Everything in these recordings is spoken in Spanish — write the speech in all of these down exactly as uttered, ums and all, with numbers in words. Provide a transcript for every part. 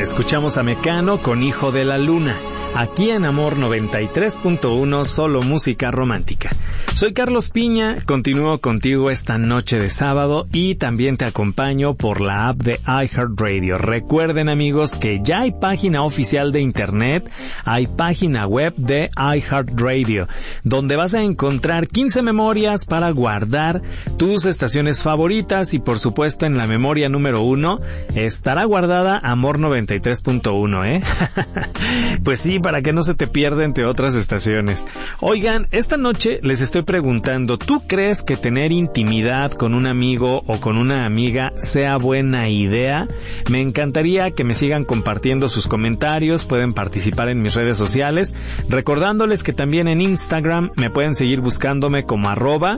Escuchamos a Mecano con Hijo de la Luna, aquí en Amor noventa y tres punto uno, solo música romántica. Soy Carlos Piña, continúo contigo esta noche de sábado y también te acompaño por la app de iHeartRadio. Recuerden, amigos, que ya hay página oficial de internet, hay página web de iHeartRadio, donde vas a encontrar quince memorias para guardar tus estaciones favoritas y, por supuesto, en la memoria número uno estará guardada Amor noventa y tres punto uno, ¿eh? Pues sí, para que no se te pierda entre otras estaciones. Oigan, esta noche les estoy preguntando, ¿tú crees que tener intimidad con un amigo o con una amiga sea buena idea? Me encantaría que me sigan compartiendo sus comentarios, pueden participar en mis redes sociales, recordándoles que también en Instagram me pueden seguir buscándome como arroba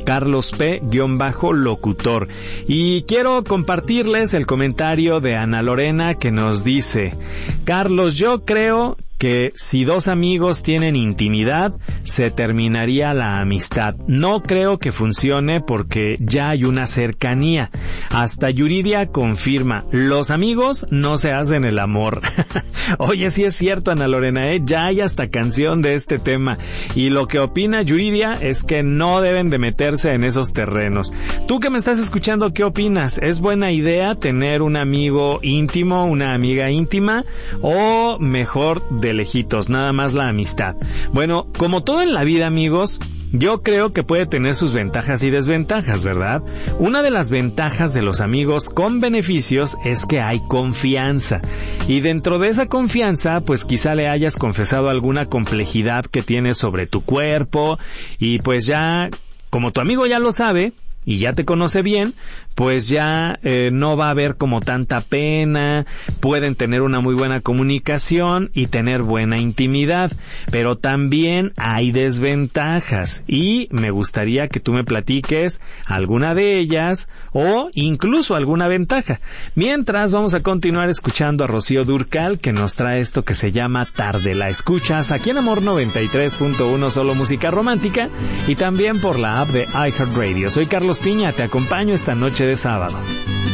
carlosp-locutor. Y quiero compartirles el comentario de Ana Lorena que nos dice: Carlos, yo creo que si dos amigos tienen intimidad, se terminaría la amistad. No creo que funcione porque ya hay una cercanía. Hasta Yuridia confirma, los amigos no se hacen el amor. Oye, sí es cierto, Ana Lorena, ¿eh? Ya hay hasta canción de este tema. Y lo que opina Yuridia es que no deben de meterse en esos terrenos. Tú que me estás escuchando, ¿qué opinas? ¿Es buena idea tener un amigo íntimo, una amiga íntima? ¿O mejor de lejitos, nada más la amistad? Bueno, como todo en la vida, amigos, yo creo que puede tener sus ventajas y desventajas, ¿verdad? Una de las ventajas de los amigos con beneficios es que hay confianza. Y dentro de esa confianza, pues quizá le hayas confesado alguna complejidad que tienes sobre tu cuerpo y pues ya, como tu amigo ya lo sabe y ya te conoce bien, pues ya eh, no va a haber como tanta pena, pueden tener una muy buena comunicación y tener buena intimidad, pero también hay desventajas y me gustaría que tú me platiques alguna de ellas o incluso alguna ventaja. Mientras, vamos a continuar escuchando a Rocío Dúrcal, que nos trae esto que se llama Tarde. La escuchas aquí en Amor noventa y tres punto uno, solo música romántica, y también por la app de iHeartRadio. Soy Carlos Piña, te acompaño esta noche de sábado.